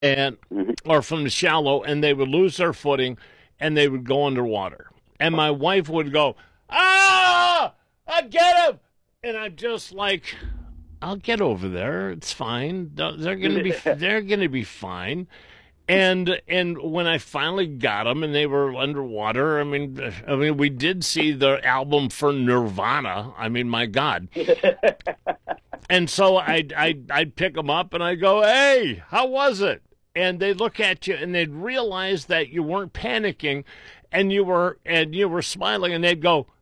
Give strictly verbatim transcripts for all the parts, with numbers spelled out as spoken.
and or from the shallow, and they would lose their footing, and they would go underwater. And my wife would go, ah, I get him, and I'm just like, I'll get over there. It's fine. They're gonna be they're gonna be fine. And and when I finally got them and they were underwater, I mean, I mean, we did see the album for Nirvana. I mean, my God. And so I'd, I'd, I'd pick them up and I go, hey, how was it? And they'd look at you and they'd realize that you weren't panicking and you were and you were smiling, and they'd go,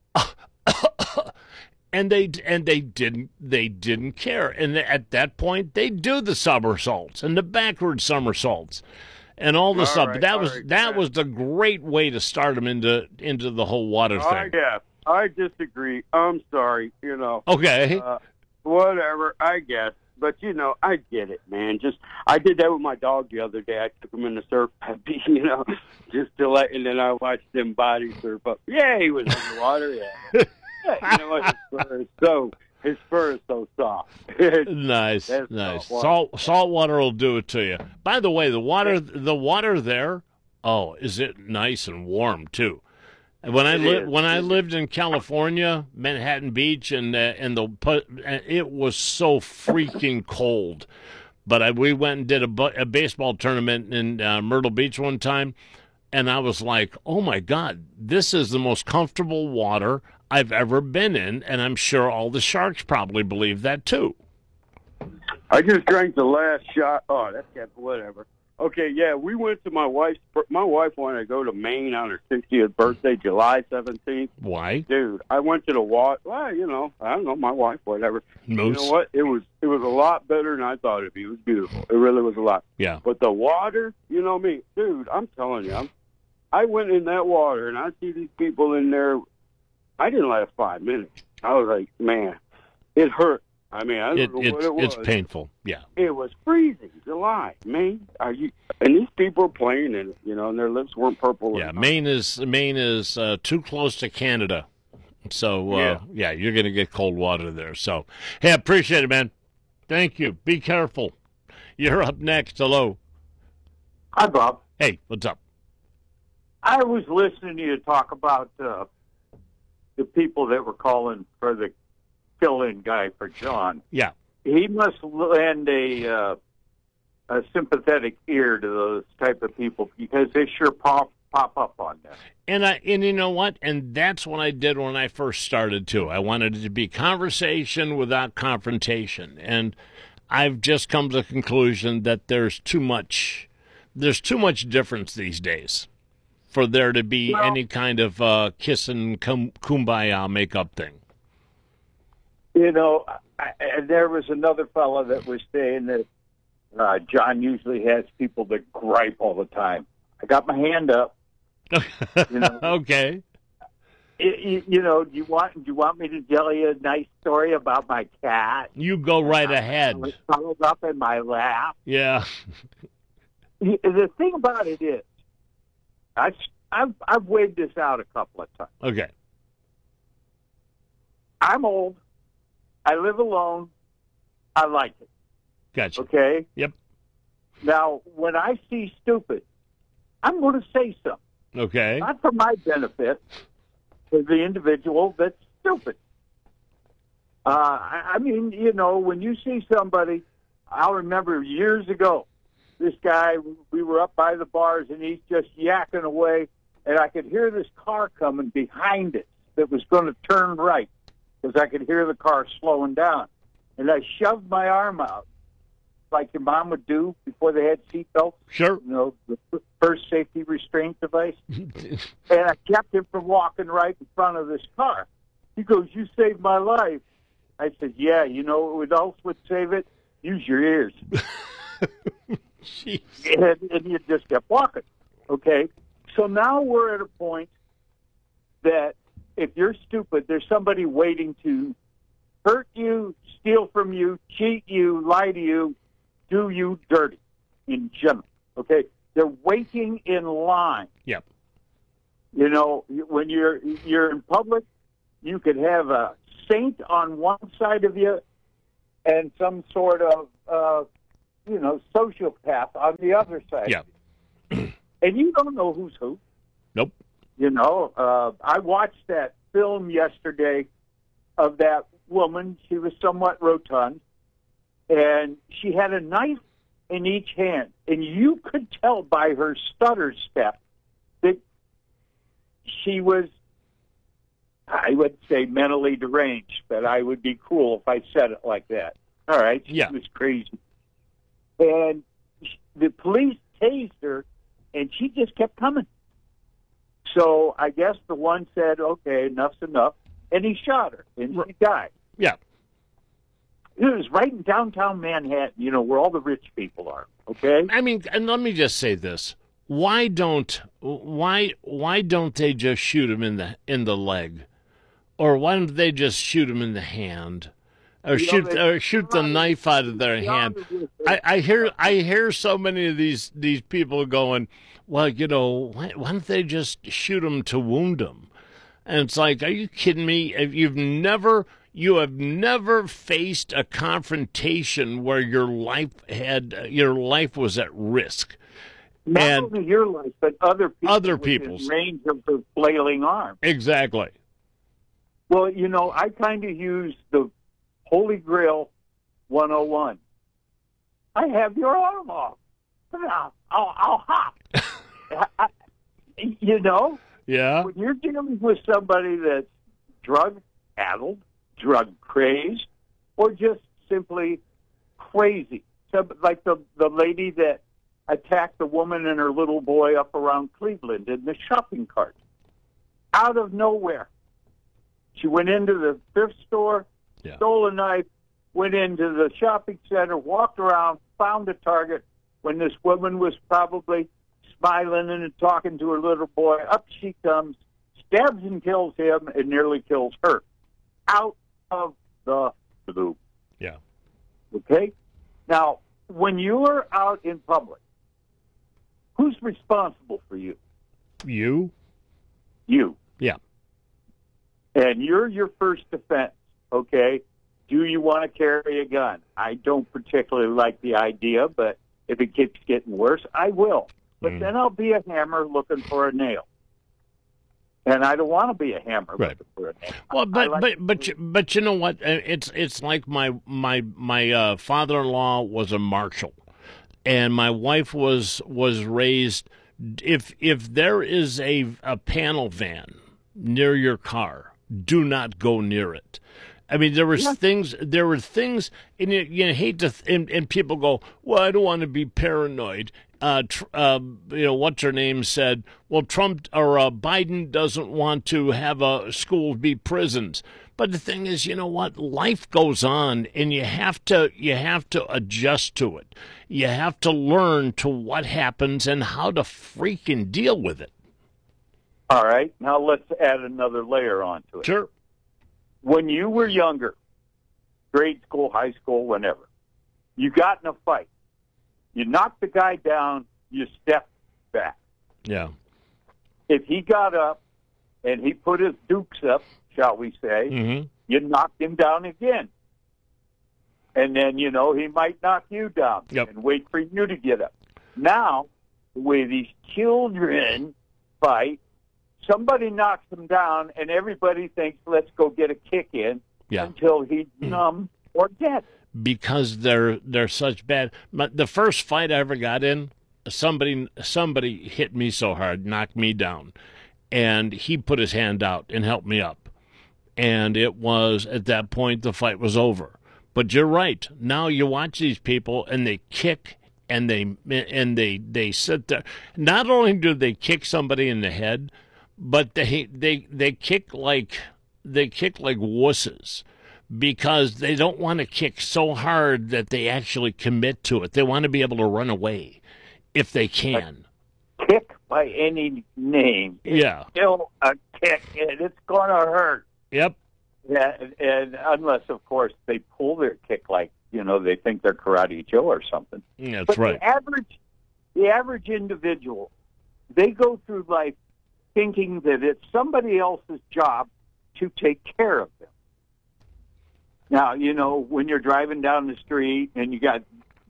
and they and they didn't they didn't care. And at that point, they'd do the somersaults and the backward somersaults and all the all stuff. Right, but that was right, that yeah. was the great way to start them into into the whole water oh, thing. Yeah, I disagree. I'm sorry. You know. Okay. Uh, whatever. I guess. But, you know, I get it, man. Just, I did that with my dog the other day. I took him in the surf, you know, just to let, and then I watched him body surf up. Yeah, he was underwater, yeah. Yeah, you know what, his fur is so, his fur is so soft. Nice, nice. Salt, salt water will do it to you. By the way, the water, the water there, oh, is it nice and warm, too. When I lived when I lived in California, Manhattan Beach, and uh, and the it was so freaking cold. But I, we went and did a, a baseball tournament in uh, Myrtle Beach one time, and I was like, "Oh my God, this is the most comfortable water I've ever been in," and I'm sure all the sharks probably believe that too. I just drank the last shot. Oh, that's kept whatever. Okay, yeah, we went to my wife's. My wife wanted to go to Maine on her sixtieth birthday, July seventeenth. Why, dude? I went to the water. Well, you know, I don't know, my wife, whatever. Most. You know what? It was it was a lot better than I thought it'd be. It was beautiful. It really was a lot. Yeah. But the water, you know me, dude. I'm telling you, I'm, I went in that water and I see these people in there. I didn't last five minutes. I was like, man, it hurt. I mean, I don't it, know it's, what it was. It's painful, yeah. It was freezing, July, Maine. Are you? And these people are playing in it, you know, and their lips weren't purple. Yeah, Maine is Maine is uh, too close to Canada, so uh, yeah. yeah, you're going to get cold water there. So, hey, I appreciate it, man. Thank you. Be careful. You're up next. Hello. Hi, Bob. Hey, what's up? I was listening to you talk about uh, the people that were calling for the fill-in guy for John. Yeah. He must lend a uh, a sympathetic ear to those type of people because they sure pop pop up on them. And I and you know what? And that's what I did when I first started too. I wanted it to be conversation without confrontation. And I've just come to the conclusion that there's too much there's too much difference these days for there to be well, any kind of uh, kiss and kum- kumbaya make-up thing. You know, I, and there was another fellow that was saying that uh, John usually has people that gripe all the time. I got my hand up. You know, okay. It, you, you know, do you want do you want me to tell you a nice story about my cat? You go right ahead. I was cuddled up in my lap. Yeah. The thing about it is, I, I've I've weighed this out a couple of times. Okay. I'm old. I live alone. I like it. Gotcha. Okay? Yep. Now, when I see stupid, I'm going to say something. Okay. Not for my benefit, for the individual that's stupid. Uh, I, I mean, you know, when you see somebody, I'll remember years ago, this guy, we were up by the bars, and he's just yakking away, and I could hear this car coming behind it that was going to turn right. Because I could hear the car slowing down. And I shoved my arm out like your mom would do before they had seatbelts. Sure. You know, the first safety restraint device. And I kept him from walking right in front of this car. He goes, you saved my life. I said, yeah, you know what else would save it? Use your ears. Jeez. And, and you just kept walking. Okay? So now we're at a point that if you're stupid, there's somebody waiting to hurt you, steal from you, cheat you, lie to you, do you dirty in general. Okay? They're waiting in line. Yep. You know, when you're you're in public, you could have a saint on one side of you and some sort of uh, you know, sociopath on the other side. Yeah. And you don't know who's who. Nope. You know, uh, I watched that film yesterday of that woman. She was somewhat rotund, and she had a knife in each hand, and you could tell by her stutter step that she was, I would say, mentally deranged, but I would be cruel if I said it like that. All right, she Yeah. was crazy. And the police tased her, and she just kept coming. So I guess the one said, okay, enough's enough, and he shot her, and she died. Yeah. It was right in downtown Manhattan, you know, where all the rich people are, okay? I mean, and let me just say this. Why don't why why don't they just shoot him in the in the leg? Or why don't they just shoot him in the hand? Or You shoot know, they- or shoot the knife out of their hand. I, I hear I hear so many of these these people going, well, you know, why, why don't they just shoot him to wound him? And it's like, are you kidding me? If you've never you have never faced a confrontation where your life had your life was at risk. Not and only your life, but other people other within people's. range of the flailing arm. Exactly. Well, you know, I kind of use the Holy Grail one oh one. I have your arm off. Now, I'll, I'll hop. I, you know, Yeah. when you're dealing with somebody that's drug-addled, drug-crazed, or just simply crazy, so, like the, the lady that attacked the woman and her little boy up around Cleveland in the shopping cart. Out of nowhere. She went into the thrift store, Yeah. stole a knife, went into the shopping center, walked around, found a target. When this woman was probably smiling and talking to her little boy, up she comes, stabs and kills him, and nearly kills her. Out of the blue. Yeah. Okay? Now, when you're out in public, who's responsible for you? You? You. Yeah. And you're your first defense, okay? Do you want to carry a gun? I don't particularly like the idea, but if it keeps getting worse, I will. But Mm. then I'll be a hammer looking for a nail. And I don't want to be a hammer Right. looking for a nail. Well, I but like but to- but you, but you know what? Uh, It's it's like my my my uh, father-in-law was a marshal, and my wife was was raised. If if there is a a panel van near your car, do not go near it. I mean, there was Yeah. things. There were things, and you, you hate to. Th- and, and people go, "Well, I don't want to be paranoid." Uh, tr- uh, you know, what's her name said? Well, Trump or uh, Biden doesn't want to have uh, schools be prisons. But the thing is, you know what? Life goes on, and you have to you have to adjust to it. You have to learn to what happens and how to freaking deal with it. All right, now let's add another layer onto it. Sure. When you were younger, grade school, high school, whenever, you got in a fight. You knocked the guy down, you stepped back. Yeah. If he got up and he put his dukes up, shall we say, Mm-hmm. you knocked him down again. And then, you know, he might knock you down Yep. and wait for you to get up. Now, the way these children fight, somebody knocks him down and everybody thinks, let's go get a kick in Yeah. until he's numb or dead. Because they're they're such bad. My, the first fight I ever got in, somebody somebody hit me so hard, knocked me down, and he put his hand out and helped me up. And it was at that point the fight was over. But you're right. Now you watch these people and they kick and they and they they sit there. Not only do they kick somebody in the head, but they they they kick like they kick like wusses. Because they don't want to kick so hard that they actually commit to it. They want to be able to run away if they can. Kick by any name. Yeah. Still a kick, and it's going to hurt. Yep. Yeah, and, and unless, of course, they pull their kick like, you know, they think they're Karate Joe or something. That's but right. the average, the average individual, they go through life thinking that it's somebody else's job to take care of them. Now, you know, when you're driving down the street and you got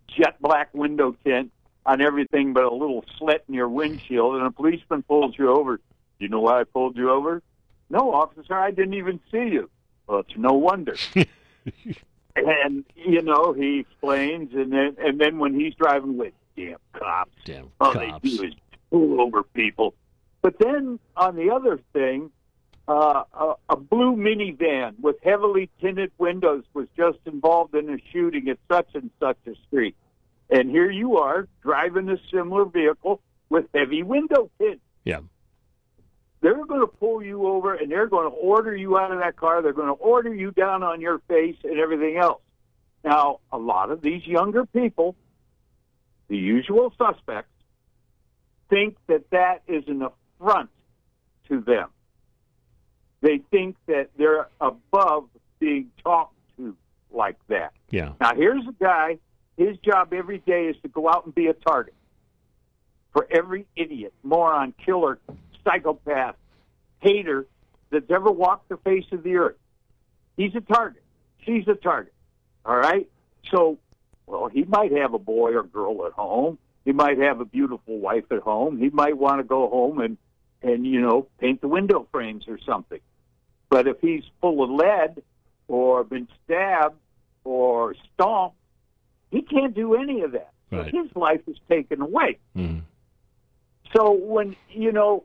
jet black window tint on everything but a little slit in your windshield, and a policeman pulls you over. You know why I pulled you over? No, officer, I didn't even see you. Well, it's no wonder. And, you know, he explains, and then and then when he's driving with, damn cops, Damn all cops. they do is pull over people. But then on the other thing, uh, a, a blue minivan with heavily tinted windows was just involved in a shooting at such and such a street. And here you are driving a similar vehicle with heavy window tint. Yeah. They're going to pull you over, and they're going to order you out of that car. They're going to order you down on your face and everything else. Now, a lot of these younger people, the usual suspects, think that that is an affront to them. They think that they're above being talked to like that. Yeah. Now, here's a guy, his job every day is to go out and be a target for every idiot, moron, killer, psychopath, hater that's ever walked the face of the earth. He's a target. She's a target. All right? So, well, he might have a boy or girl at home. He might have a beautiful wife at home. He might want to go home and, and, you know, paint the window frames or something. But if he's full of lead or been stabbed or stomped, he can't do any of that. Right. So his life is taken away. Mm. So when, you know,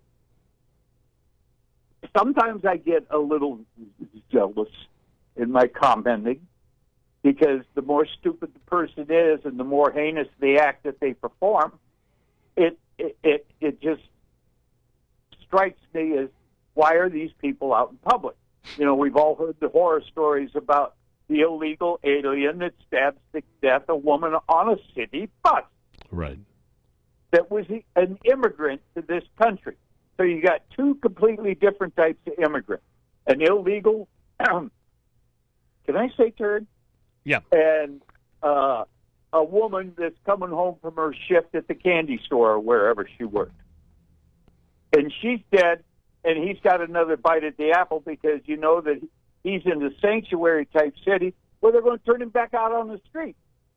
sometimes I get a little jealous in my commenting because the more stupid the person is and the more heinous the act that they perform, it it it, it just strikes me as, why are these people out in public? You know, we've all heard the horror stories about the illegal alien that stabs to death a woman on a city bus. Right. That was an immigrant to this country. So you got two completely different types of immigrant. An illegal, can I say turd? Yeah. And uh, a woman that's coming home from her shift at the candy store or wherever she worked. And she's dead, and he's got another bite at the apple because you know that he's in the sanctuary-type city where they're going to turn him back out on the street.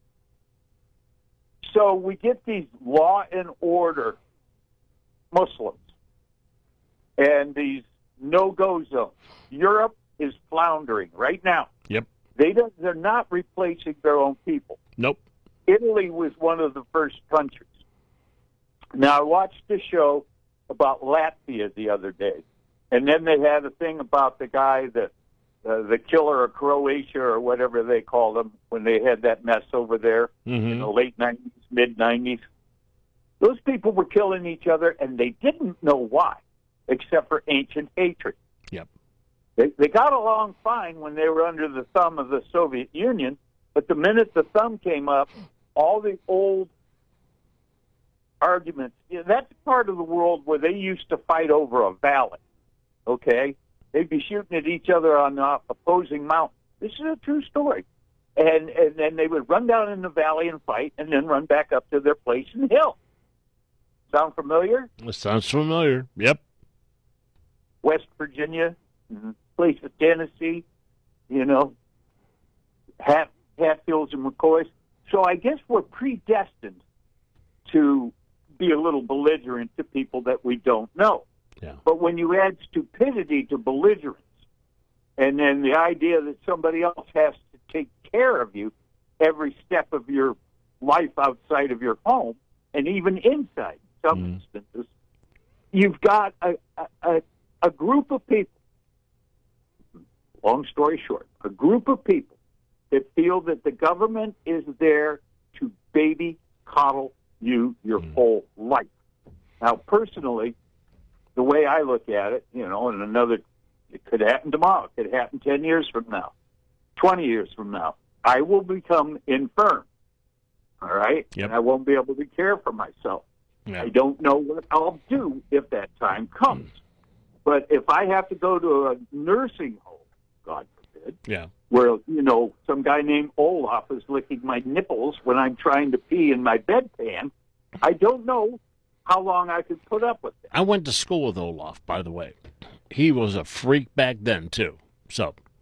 So we get these law and order Muslims and these no-go zones. Europe is floundering right now. Yep. They don't, they're not replacing their own people. Nope. Italy was one of the first countries. Now, I watched a show about Latvia the other day, and then they had a thing about the guy that uh, the killer of Croatia or whatever they called him when they had that mess over there Mm-hmm. in the late nineties, mid nineties. Those people were killing each other, and they didn't know why, except for ancient hatred. Yep. They, they got along fine when they were under the thumb of the Soviet Union, but the minute the thumb came up, all the old arguments, you know, that's part of the world where they used to fight over a valley, okay? They'd be shooting at each other on uh, opposing mountains. This is a true story. And and then they would run down in the valley and fight and then run back up to their place in the hill. Sound familiar? It sounds familiar. Yep. West Virginia, place of Tennessee, you know, Hat, Hatfields and McCoys. So I guess we're predestined to be a little belligerent to people that we don't know. Yeah. But when you add stupidity to belligerence, and then the idea that somebody else has to take care of you every step of your life outside of your home, and even inside in some Mm. instances, you've got a, a, a group of people, long story short, a group of people that feel that the government is there to baby coddle you your Mm. whole life. Now, personally, the way I look at it, you know, and another, it could happen tomorrow. It could happen ten years from now, twenty years from now. I will become infirm, all right? Yep. And I won't be able to care for myself. Yeah. I don't know what I'll do if that time comes. But if I have to go to a nursing home, God forbid, Yeah. where, you know, some guy named Olaf is licking my nipples when I'm trying to pee in my bedpan, I don't know how long I could put up with that. I went to school with Olaf, by the way. He was a freak back then, too. So,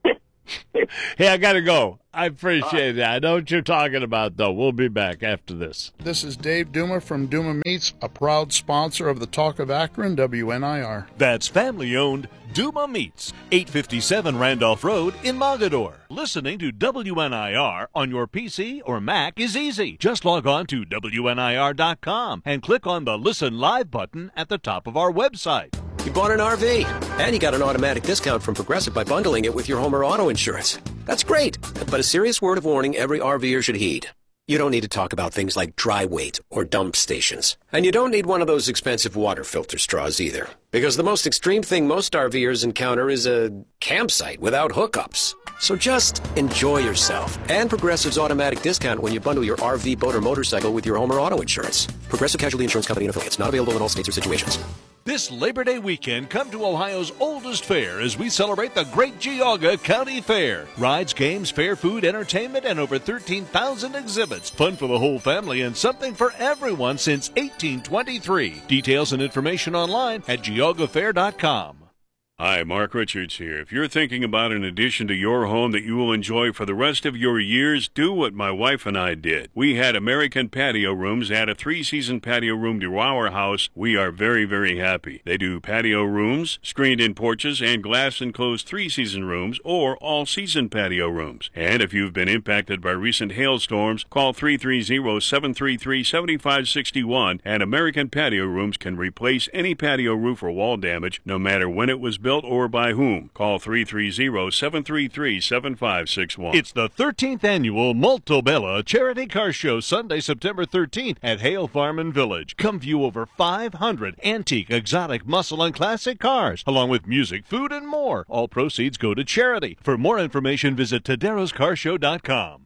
Hey, I got to go. I appreciate that. I know what you're talking about, though. We'll be back after this. This is Dave Duma from Duma Meats, a proud sponsor of the Talk of Akron, W N I R. That's family-owned Duma Meats, eight fifty-seven Randolph Road in Mogadore. Listening to W N I R on your P C or Mac is easy. Just log on to W N I R dot com and click on the Listen Live button at the top of our website. You bought an R V, and you got an automatic discount from Progressive by bundling it with your home or auto insurance. That's great, but a serious word of warning every RVer should heed. You don't need to talk about things like dry weight or dump stations. And you don't need one of those expensive water filter straws either. Because the most extreme thing most RVers encounter is a campsite without hookups. So just enjoy yourself and Progressive's automatic discount when you bundle your R V, boat, or motorcycle with your home or auto insurance. Progressive Casualty Insurance Company and affiliates. Not available in all states or situations. This Labor Day weekend, come to Ohio's oldest fair as we celebrate the Great Geauga County Fair. Rides, games, fair food, entertainment, and over thirteen thousand exhibits. Fun for the whole family and something for everyone since eighteen twenty-three. Details and information online at geauga fair dot com. Hi, Mark Richards here. If you're thinking about an addition to your home that you will enjoy for the rest of your years, do what my wife and I did. We had American Patio Rooms add a three-season patio room to our house. We are very, very happy. They do patio rooms, screened-in porches, and glass-enclosed three-season rooms or all-season patio rooms. And if you've been impacted by recent hailstorms, call three three zero, seven three three, seven five six one, and American Patio Rooms can replace any patio roof or wall damage, no matter when it was built or by whom. Call three three zero, seven three three, seven five six one. It's the thirteenth annual Molto Bella Charity Car Show, Sunday, September thirteenth at Hale Farm and Village. Come view over five hundred antique, exotic, muscle, and classic cars, along with music, food, and more. All proceeds go to charity. For more information, visit Taderos Car Show dot com.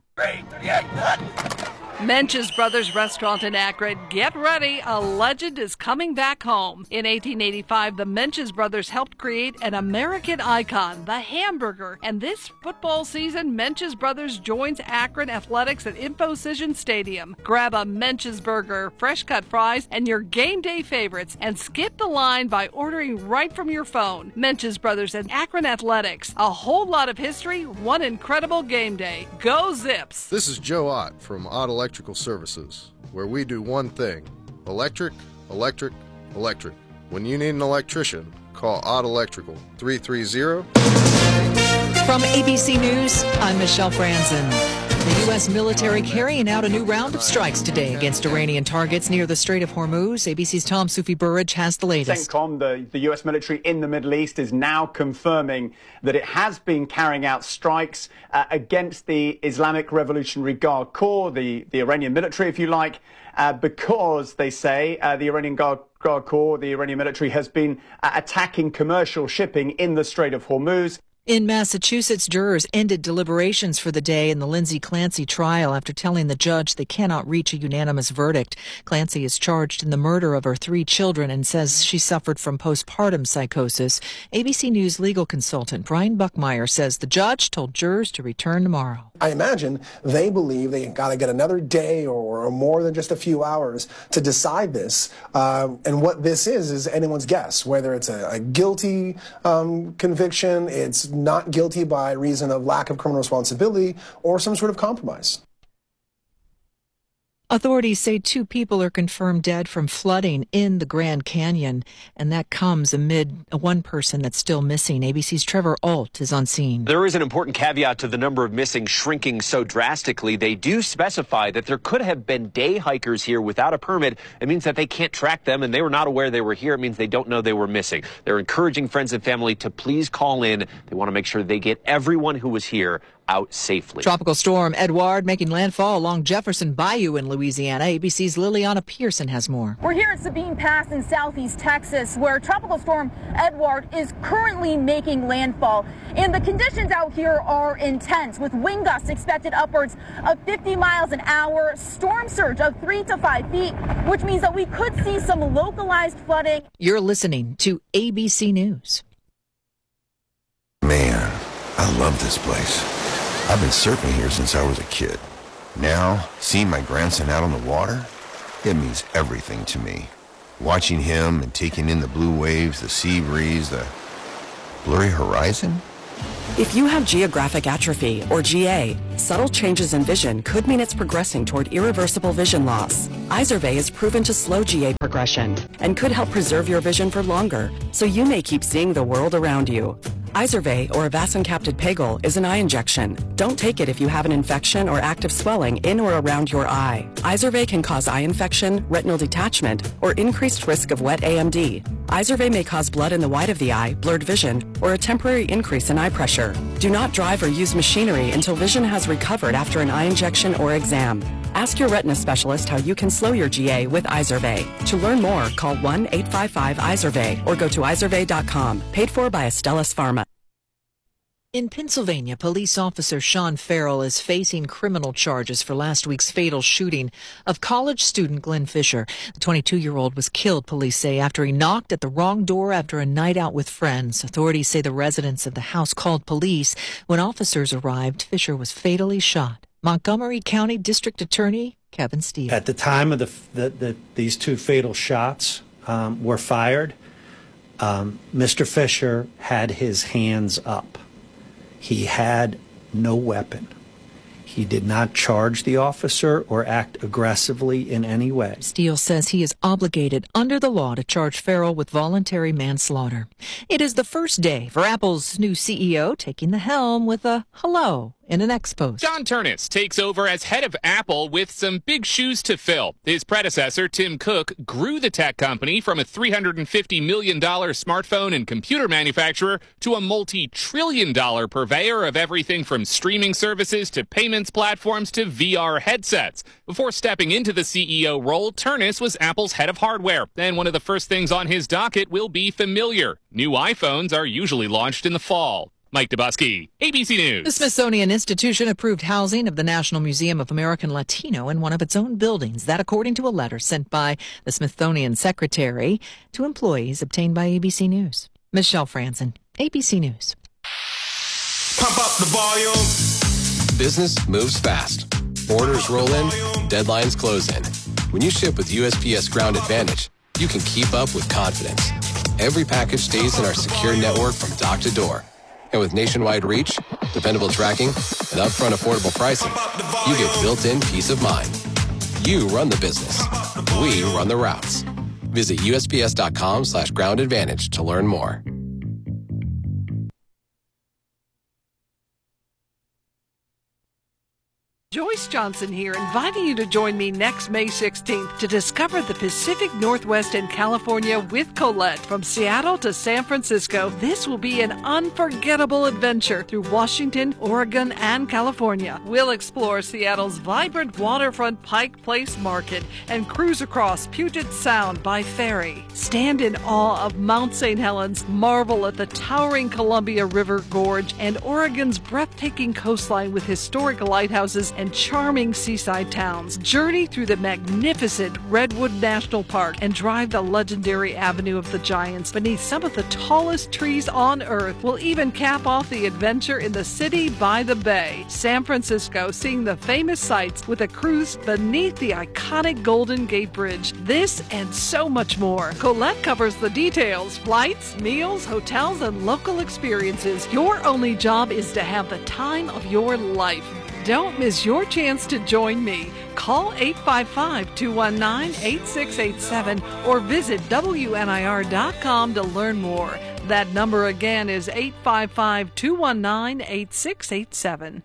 Mench's Brothers Restaurant in Akron. Get ready, a legend is coming back home. In eighteen eighty-five, the Mench's Brothers helped create an American icon, the hamburger. And this football season, Mench's Brothers joins Akron Athletics at InfoCision Stadium. Grab a Mench's burger, fresh-cut fries, and your game day favorites, and skip the line by ordering right from your phone. Mench's Brothers and Akron Athletics. A whole lot of history, one incredible game day. Go Zips! This is Joe Ott from Ott Electrical Services, where we do one thing: electric, electric, electric. When you need an electrician, call Ott Electrical, three three zero. From A B C News, I'm Michelle Franzen. The U S military carrying out a new round of strikes today against Iranian targets near the Strait of Hormuz. A B C's Tom Sufi Burridge has the latest. CENTCOM, the, the U S military in the Middle East, is now confirming that it has been carrying out strikes uh, against the Islamic Revolutionary Guard Corps, the, the Iranian military, if you like, uh, because they say uh, the Iranian Guard Guard Corps, the Iranian military, has been uh, attacking commercial shipping in the Strait of Hormuz. In Massachusetts, jurors ended deliberations for the day in the Lindsay Clancy trial after telling the judge they cannot reach a unanimous verdict. Clancy is charged in the murder of her three children and says she suffered from postpartum psychosis. A B C News legal consultant Brian Buckmeyer says the judge told jurors to return tomorrow. I imagine they believe they got to get another day or, or more than just a few hours to decide this. Uh, and what this is is anyone's guess, whether it's a, a guilty um, conviction, it's not guilty by reason of lack of criminal responsibility, or some sort of compromise. Authorities say two people are confirmed dead from flooding in the Grand Canyon, and that comes amid one person that's still missing. A B C's Trevor Ault is on scene. There is an important caveat to the number of missing shrinking so drastically. They do specify that there could have been day hikers here without a permit. It means that they can't track them, and they were not aware they were here. It means they don't know they were missing. They're encouraging friends and family to please call in. They want to make sure they get everyone who was here out safely. Tropical storm Edouard making landfall along Jefferson Bayou in Louisiana. A B C's Liliana Pearson has more. We're here at Sabine Pass in southeast Texas, where tropical storm Edouard is currently making landfall. And the conditions out here are intense, with wind gusts expected upwards of fifty miles an hour, storm surge of three to five feet, which means that we could see some localized flooding. You're listening to A B C News. Man, I love this place. I've been surfing here since I was a kid. Now, seeing my grandson out on the water, it means everything to me. Watching him and taking in the blue waves, the sea breeze, the blurry horizon, If you have geographic atrophy, or G A, subtle changes in vision could mean it's progressing toward irreversible vision loss. Izervay is proven to slow G A progression and could help preserve your vision for longer, so you may keep seeing the world around you. Izervay, or avacincaptad pegol, is an eye injection. Don't take it if you have an infection or active swelling in or around your eye. Izervay can cause eye infection, retinal detachment, or increased risk of wet A M D. Izervay may cause blood in the white of the eye, blurred vision, or a temporary increase in eye pressure. Do not drive or use machinery until vision has recovered after an eye injection or exam. Ask your retina specialist how you can slow your G A with Izervay. To learn more, call one eight five five Izervay or go to izervay dot com. Paid for by Astellas Pharma. In Pennsylvania, police officer Sean Farrell is facing criminal charges for last week's fatal shooting of college student Glenn Fisher. The twenty-two-year-old was killed, police say, after he knocked at the wrong door after a night out with friends. Authorities say the residents of the house called police. When officers arrived, Fisher was fatally shot. Montgomery County District Attorney Kevin Steele. At the time of the, the, the these two fatal shots um, were fired, um, Mister Fisher had his hands up. He had no weapon. He did not charge the officer or act aggressively in any way. Steele says he is obligated under the law to charge Farrell with voluntary manslaughter. It is the first day for Apple's new C E O taking the helm with a hello in an X-Post. John Ternus takes over as head of Apple with some big shoes to fill. His predecessor, Tim Cook, grew the tech company from a three hundred fifty million dollars smartphone and computer manufacturer to a multi-trillion dollar purveyor of everything from streaming services to payments platforms to V R headsets. Before stepping into the C E O role, Ternus was Apple's head of hardware, and one of the first things on his docket will be familiar. New iPhones are usually launched in the fall. Mike Dubusky, A B C News. The Smithsonian Institution approved housing of the National Museum of American Latino in one of its own buildings. That according to a letter sent by the Smithsonian secretary to employees obtained by A B C News. Michelle Franzen, A B C News. Pump up the volume. Business moves fast. Orders roll in, deadlines close in. When you ship with U S P S Ground Advantage, you can keep up with confidence. Every package stays in our secure network from dock to door. And with nationwide reach, dependable tracking, and upfront affordable pricing, you get built-in peace of mind. You run the business. We run the routes. Visit U S P S dot com slash ground advantage to learn more. Joyce Johnson here, inviting you to join me next May sixteenth to discover the Pacific Northwest and California with Colette. From Seattle to San Francisco, this will be an unforgettable adventure through Washington, Oregon, and California. We'll explore Seattle's vibrant waterfront Pike Place Market and cruise across Puget Sound by ferry. Stand in awe of Mount Saint Helens, marvel at the towering Columbia River Gorge, and Oregon's breathtaking coastline with historic lighthouses and charming seaside towns. Journey through the magnificent Redwood National Park and drive the legendary Avenue of the Giants beneath some of the tallest trees on Earth. We'll even cap off the adventure in the city by the bay. San Francisco, seeing the famous sights with a cruise beneath the iconic Golden Gate Bridge. This and so much more. Colette covers the details: flights, meals, hotels, and local experiences. Your only job is to have the time of your life. Don't miss your chance to join me. Call eight five five, two one nine, eight six eight seven or visit W N I R dot com to learn more. That number again is eight five five, two one nine, eight six eight seven.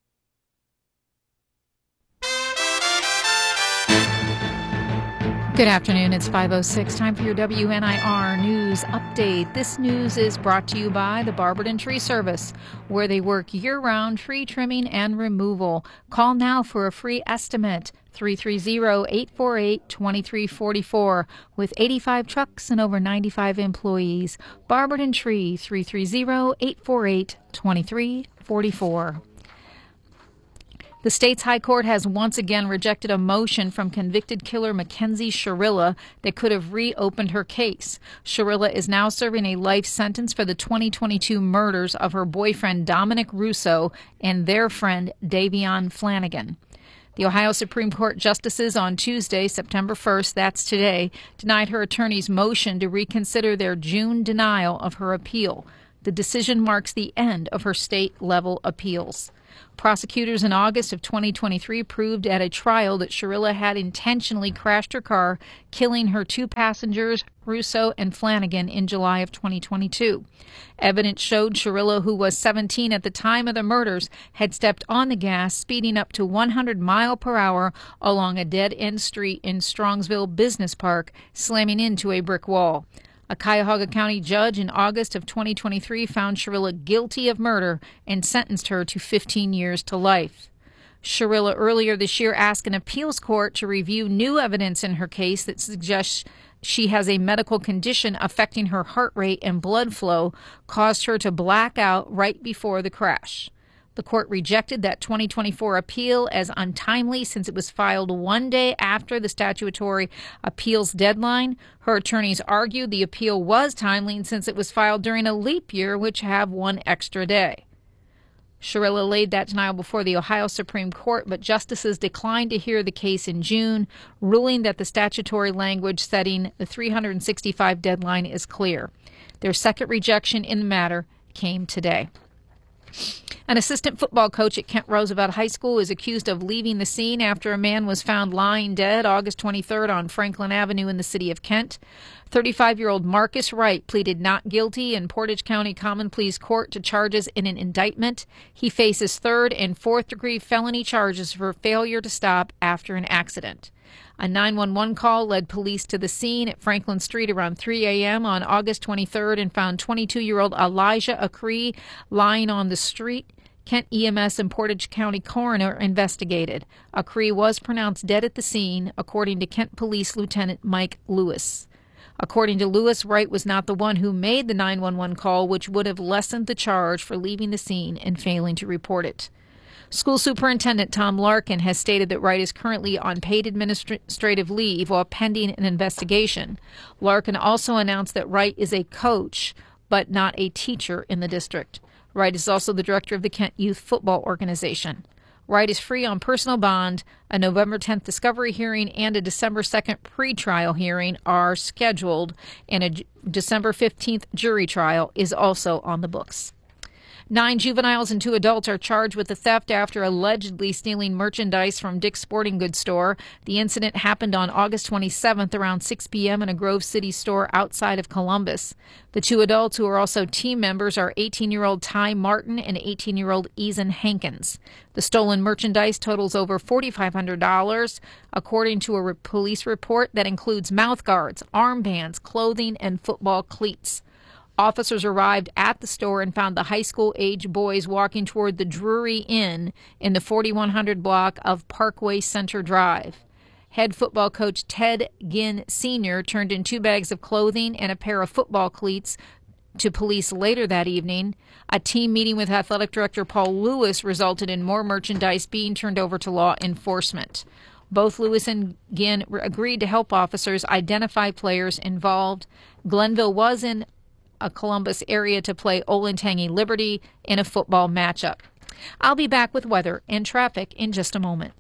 Good afternoon. It's five oh six. Time for your W N I R News Update. This news is brought to you by the Barberton Tree Service, where they work year-round tree trimming and removal. Call now for a free estimate, three three zero, eight four eight, two three four four. With eighty-five trucks and over ninety-five employees, Barberton Tree, three three zero, eight four eight, two three four four. The state's high court has once again rejected a motion from convicted killer Mackenzie Shirilla that could have reopened her case. Shirilla is now serving a life sentence for the twenty twenty-two murders of her boyfriend Dominic Russo and their friend Davion Flanagan. The Ohio Supreme Court justices on Tuesday, September first, that's today, denied her attorney's motion to reconsider their June denial of her appeal. The decision marks the end of her state-level appeals. Prosecutors in August of twenty twenty-three proved at a trial that Sherilla had intentionally crashed her car, killing her two passengers, Russo and Flanagan, in July of twenty twenty-two. Evidence showed Sherilla, who was seventeen at the time of the murders, had stepped on the gas, speeding up to one hundred miles per hour along a dead-end street in Strongsville Business Park, slamming into a brick wall. A Cuyahoga County judge in August of twenty twenty-three found Sherilla guilty of murder and sentenced her to fifteen years to life. Sherilla earlier this year asked an appeals court to review new evidence in her case that suggests she has a medical condition affecting her heart rate and blood flow, caused her to black out right before the crash. The court rejected that twenty twenty-four appeal as untimely since it was filed one day after the statutory appeals deadline. Her attorneys argued the appeal was timely since it was filed during a leap year, which have one extra day. Sherilla laid that denial before the Ohio Supreme Court, but justices declined to hear the case in June, ruling that the statutory language setting the three hundred sixty-five deadline is clear. Their second rejection in the matter came today. An assistant football coach at Kent Roosevelt High School is accused of leaving the scene after a man was found lying dead August twenty-third on Franklin Avenue in the city of Kent. thirty-five-year-old Marcus Wright pleaded not guilty in Portage County Common Pleas Court to charges in an indictment. He faces third and fourth degree felony charges for failure to stop after an accident. A nine one one call led police to the scene at Franklin Street around three a.m. on August twenty-third and found twenty-two-year-old Elijah Acree lying on the street. Kent E M S and Portage County coroner investigated. Acree was pronounced dead at the scene, according to Kent Police Lieutenant Mike Lewis. According to Lewis, Wright was not the one who made the nine one one call, which would have lessened the charge for leaving the scene and failing to report it. School Superintendent Tom Larkin has stated that Wright is currently on paid administrative leave while pending an investigation. Larkin also announced that Wright is a coach, but not a teacher in the district. Wright is also the director of the Kent Youth Football Organization. Wright is free on personal bond. A November tenth discovery hearing and a December second pretrial hearing are scheduled, and a December fifteenth jury trial is also on the books. Nine juveniles and two adults are charged with the theft after allegedly stealing merchandise from Dick's Sporting Goods store. The incident happened on August twenty-seventh around six p.m. in a Grove City store outside of Columbus. The two adults, who are also team members, are eighteen-year-old Ty Martin and eighteen-year-old Ethan Hankins. The stolen merchandise totals over four thousand five hundred dollars, according to a re- police report that includes mouth guards, armbands, clothing, and football cleats. Officers arrived at the store and found the high school-age boys walking toward the Drury Inn in the forty-one hundred block of Parkway Center Drive. Head football coach Ted Ginn Senior turned in two bags of clothing and a pair of football cleats to police later that evening. A team meeting with athletic director Paul Lewis resulted in more merchandise being turned over to law enforcement. Both Lewis and Ginn agreed to help officers identify players involved. Glenville was in a Columbus area to play Olentangy Liberty in a football matchup. I'll be back with weather and traffic in just a moment.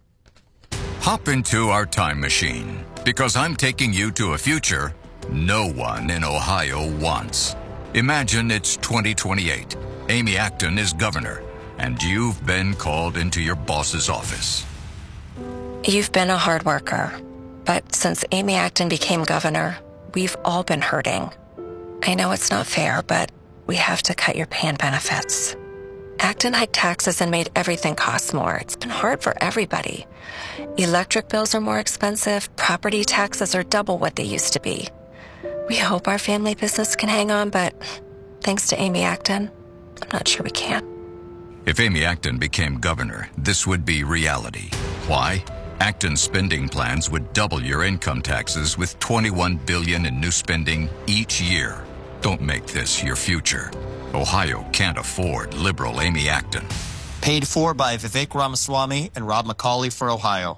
Hop into our time machine, because I'm taking you to a future no one in Ohio wants. Imagine it's twenty twenty-eight. Amy Acton is governor, and you've been called into your boss's office. You've been a hard worker, but since Amy Acton became governor, we've all been hurting. I know it's not fair, but we have to cut your pay and benefits. Acton hiked taxes and made everything cost more. It's been hard for everybody. Electric bills are more expensive. Property taxes are double what they used to be. We hope our family business can hang on, but thanks to Amy Acton, I'm not sure we can. If Amy Acton became governor, this would be reality. Why? Acton's spending plans would double your income taxes with twenty-one billion dollars in new spending each year. Don't make this your future. Ohio can't afford liberal Amy Acton. Paid for by Vivek Ramaswamy and Rob McCauley for Ohio.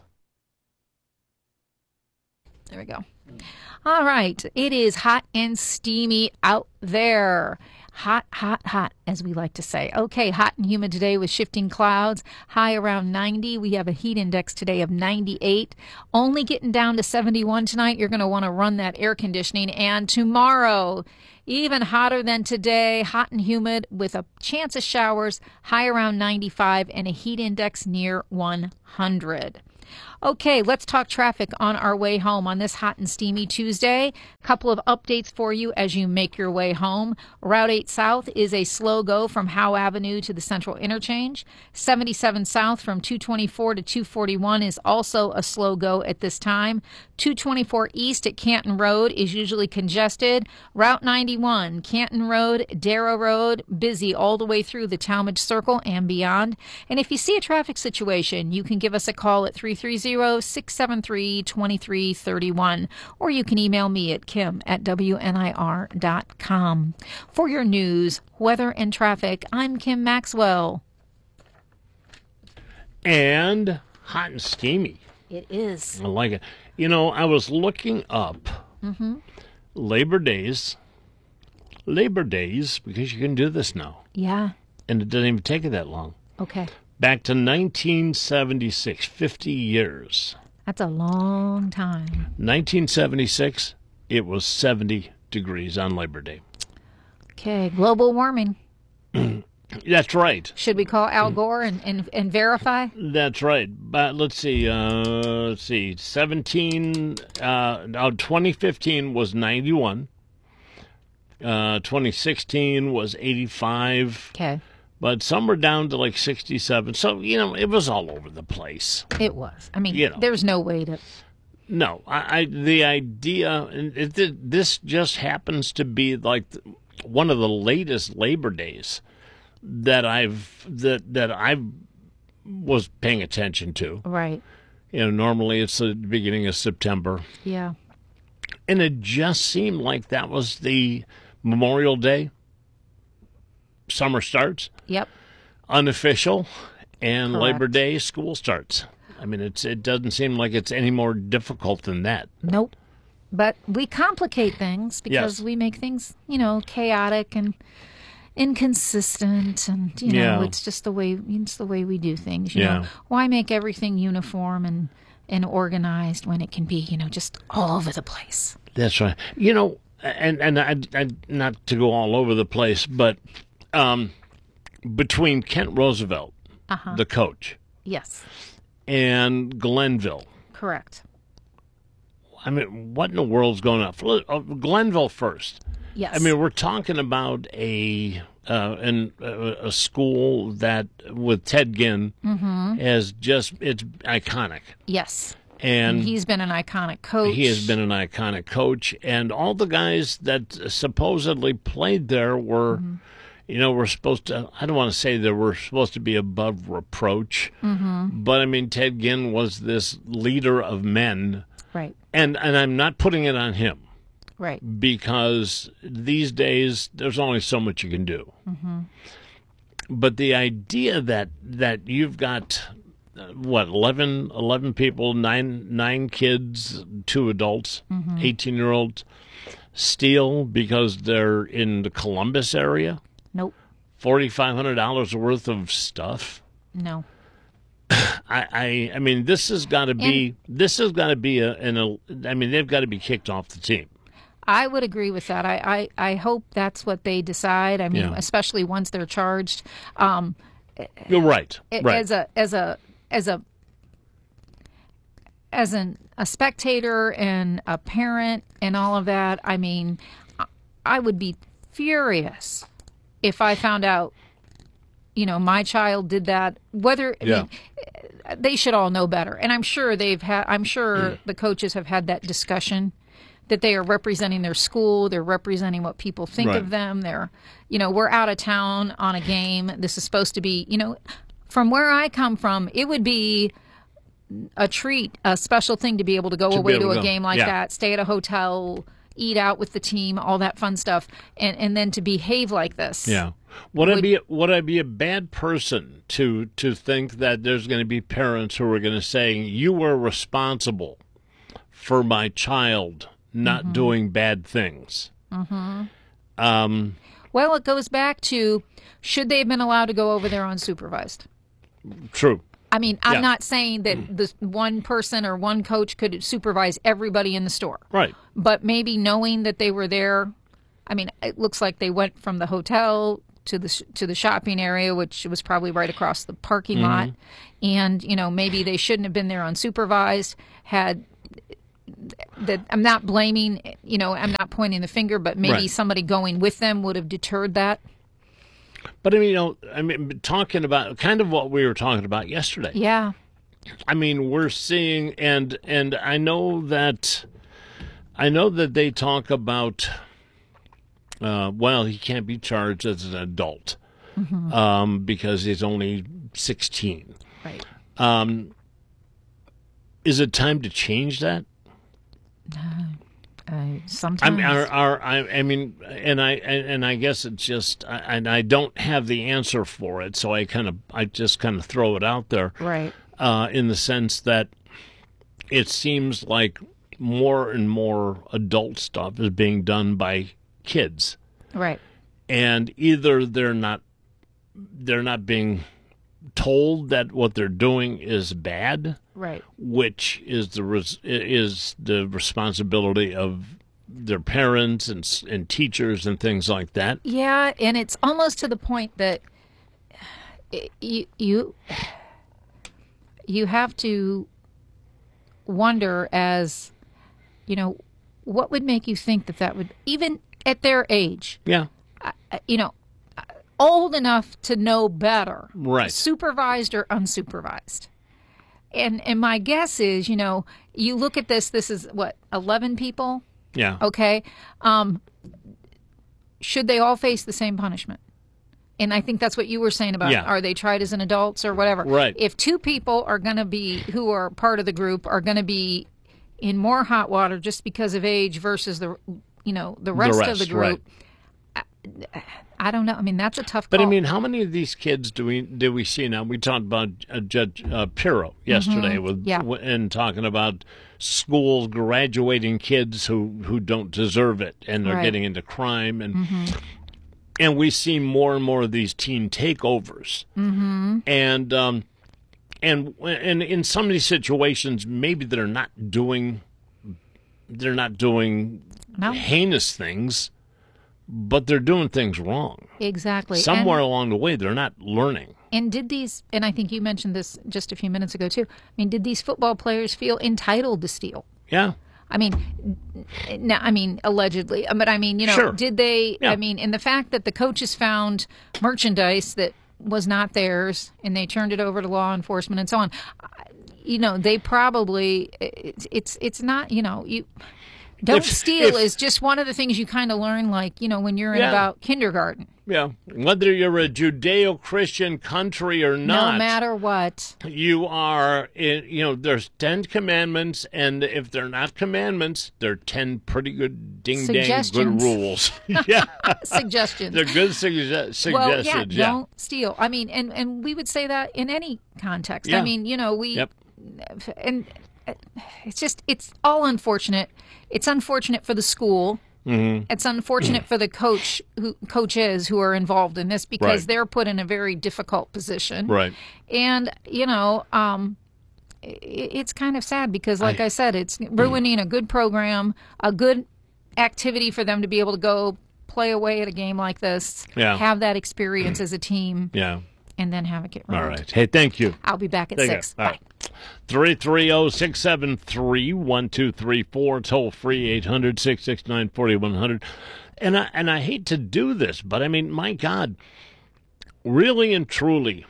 There we go. All right. It is hot and steamy out there. Hot, hot, hot, as we like to say. Okay, hot and humid today with shifting clouds. High around ninety. We have a heat index today of ninety-eight. Only getting down to seventy-one tonight. You're going to want to run that air conditioning. And tomorrow, Even hotter than today, hot and humid with a chance of showers, high around ninety-five and a heat index near one hundred. Okay, let's talk traffic on our way home on this hot and steamy Tuesday. Couple of updates for you as you make your way home. Route eight South is a slow go from Howe Avenue to the Central Interchange. seventy-seven South from two twenty-four to two forty-one is also a slow go at this time. two twenty-four East at Canton Road is usually congested. Route ninety-one, Canton Road, Darrow Road, busy all the way through the Talmadge Circle and beyond. And if you see a traffic situation, you can give us a call at three three zero, six seven three, two three three one, or you can email me at kim at W N I R dot com. For your news, weather, and traffic, I'm Kim Maxwell. And hot and steamy. It is. I like it. You know, I was looking up Mm-hmm. Labor Days. Labor Days, because you can do this now. Yeah. And it doesn't even take it that long. Okay. Back to nineteen seventy-six, fifty years. That's a long time. nineteen seventy-six, it was seventy degrees on Labor Day. Okay. Global warming. That's right. Should we call Al Gore and, and, and verify? That's right. But let's see. Uh, let's see. seventeen. Uh, now twenty fifteen was ninety-one. Uh, twenty sixteen was eighty-five. Okay. But some were down to like sixty-seven. So, you know, it was all over the place. It was. I mean, You know. there's no way to. No, I, I the idea, and it, it, this just happens to be like one of the latest Labor Days that I've that that I was paying attention to. Right. You know, normally it's the beginning of September, Yeah. and it just seemed like that was the Memorial Day. Summer starts. Yep. Unofficial, and Correct. Labor Day school starts. I mean, it's it doesn't seem like it's any more difficult than that. Nope. But we complicate things because Yes. we make things, you know, chaotic and inconsistent, and you know, Yeah. it's just the way it's the way we do things. You Yeah. know, why make everything uniform and and organized when it can be, you know, just all over the place? That's right. You know, and and I, I not to go all over the place, but um, between Kent Roosevelt, Uh-huh. the coach, Yes. and Glenville, Correct. I mean, what in the world's going on? Uh, Glenville first. Yes. I mean, we're talking about a uh, an, uh, a school that with Ted Ginn Mhm. has just it's iconic. Yes. And he's been an iconic coach. He has been an iconic coach, and all the guys that supposedly played there were, Mm-hmm. you know, were supposed to. I don't want to say they were supposed to be above reproach, Mhm. but I mean, Ted Ginn was this leader of men, Right. and and I'm not putting it on him, Right. because these days there's only so much you can do. Mm-hmm. But the idea that that you've got uh, what eleven, eleven people, nine nine kids, two adults, Mhm. eighteen year olds steal because they're in the Columbus area. Nope. Forty five hundred dollars worth of stuff. No. I, I I mean this has got to be this has got to be a, an a I mean they've got to be kicked off the team. I would agree with that. I, I, I hope that's what they decide. I mean, Yeah. especially once they're charged. Um, You're right. a- Right. As a as a as a as an a spectator and a parent and all of that. I mean, I- I would be furious if I found out, you know, my child did that. Whether I Yeah. mean, they should all know better, and I'm sure they've had. I'm sure the coaches have had that discussion. That they are representing their school, they're representing what people think Right. of them. They're, you know, we're out of town on a game. This is supposed to be, you know, from where I come from, it would be a treat, a special thing to be able to go To be away able to to a go. game like Yeah. that, stay at a hotel, eat out with the team, all that fun stuff, and and then to behave like this. Yeah. Would I Would- be would I be a bad person to to think that there's going to be parents who are going to say you were responsible for my child not Mhm. doing bad things? hmm Um, Well, it goes back to should they have been allowed to go over there unsupervised? true. I mean, I'm Yeah. not saying that this one person or one coach could supervise everybody in the store. Right. But maybe knowing that they were there I mean, it looks like they went from the hotel to the to the shopping area, which was probably right across the parking Mm-hmm. lot. And, you know, maybe they shouldn't have been there unsupervised. Had that I'm not blaming, you know, I'm not pointing the finger, but maybe Right. somebody going with them would have deterred that. But I mean, you know, I mean, talking about kind of what we were talking about yesterday. Yeah. I mean, we're seeing, and and I know that, I know that they talk about, uh, well, he can't be charged as an adult Mhm. um, because he's only sixteen. Right. Um, is it time to change that? Uh, I sometimes. mean, are, are, I, I mean, and I and, and I guess it's just, I, and I don't have the answer for it, so I kind of, I just kind of throw it out there, Right. Uh, in the sense that it seems like more and more adult stuff is being done by kids, Right. and either they're not, they're not being told that what they're doing is bad, Right. which is the res- is the responsibility of their parents and s- and teachers and things like that. Yeah, and it's almost to the point that you you you have to wonder, as you know, what would make you think that that would, even at their age, Yeah, uh, you know, old enough to know better, Right. supervised or unsupervised. And and my guess is, you know, you look at this, this is what, eleven people? yeah, Okay. Um, should they all face the same punishment? And I think that's what you were saying about, Yeah. are they tried as an adults or whatever? Right. If two people are going to be, who are part of the group, are going to be in more hot water just because of age versus the, you know, the rest, of the rest, group, I, I don't know. I mean, that's a tough But call. I mean, how many of these kids do we do we see now? We talked about uh, Judge uh, Pirro yesterday, Mhm. with Yeah. w- and talking about schools graduating kids who, who don't deserve it, and they're Right. getting into crime, and Mhm. and we see more and more of these teen takeovers, Mhm. and um, and and in some of these situations, maybe they're not doing they're not doing No. heinous things, but they're doing things wrong. Exactly. Somewhere And- along the way, they're not learning. And did these, and I think you mentioned this just a few minutes ago too, I mean, did these football players feel entitled to steal? Yeah. I mean, n- I mean, allegedly, but I mean, you know, Sure. did they, Yeah. I mean, and the fact that the coaches found merchandise that was not theirs and they turned it over to law enforcement and so on, you know, they probably, it's, it's, it's not, you know, you, don't If- steal if- is just one of the things you kind of learn, like, you know, when you're in Yeah. about kindergarten. Yeah. Whether you're a Judeo-Christian country or not, No matter what. you are, in, you know, there's ten commandments, and if they're not commandments, they're ten pretty good ding-dang good Suggestions. rules. yeah. Suggestions. They're good sugge- suggestions. Well, yeah, yeah. don't steal. I mean, and, and we would say that in any context. Yeah. I mean, you know, we, Yep. and it's just, it's all unfortunate. It's unfortunate for the school. Mm-hmm. It's unfortunate for the coach, who coaches who are involved in this, because Right. they're put in a very difficult position. Right. And, you know, um, i- it's kind of sad because, like I, I- said, it's ruining a good program, a good activity for them to be able to go play away at a game like this, Yeah. have that experience as a team, Yeah. and then have it get ruined. All right. Hey, thank you. I'll be back at Take six. care. All right. three three zero, six seven three, one two three four, toll free eight hundred, six six nine, four one zero zero. And I, and I hate to do this, but I mean, my God, really and truly,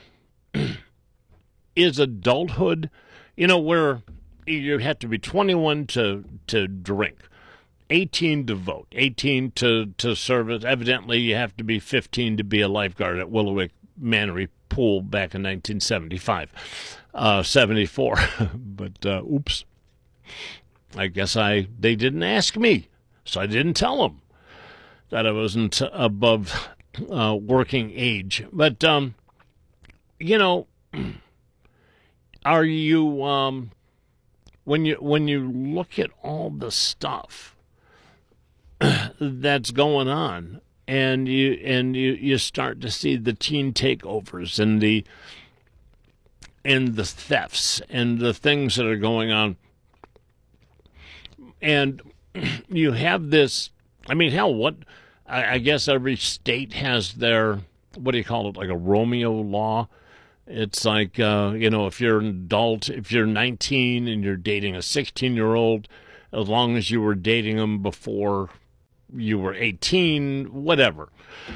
is adulthood, you know, where you have to be twenty-one to, to drink, eighteen to vote, eighteen to, to service. Evidently, you have to be fifteen to be a lifeguard at Willowick Mannery Pool back in nineteen seventy-five, uh, seventy-four. But uh, oops, I guess I they didn't ask me, so I didn't tell them that I wasn't above uh, working age. But um, you know, are you um, when you when you look at all the stuff that's going on, and you and you, you start to see the teen takeovers and the and the thefts and the things that are going on, and you have this. I mean, hell, what I, I guess every state has their, what do you call it, like a Romeo law. It's like, uh, you know, if you're an adult, if you're nineteen and you're dating a sixteen-year-old, as long as you were dating them before you were eighteen, whatever.